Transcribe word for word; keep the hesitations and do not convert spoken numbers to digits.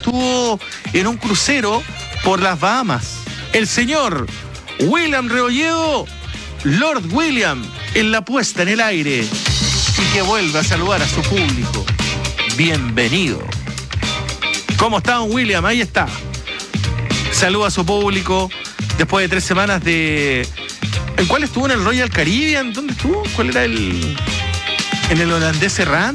estuvo en un crucero por las Bahamas. El señor William Rebolledo, Lord William, en la puesta en el aire, y que vuelve a saludar a su público. Bienvenido. ¿Cómo está, don William? Ahí está. Saluda a su público después de tres semanas de... ¿En cuál estuvo? ¿En el Royal Caribbean? ¿Dónde estuvo? ¿Cuál era el...? ¿En el holandés Serrano?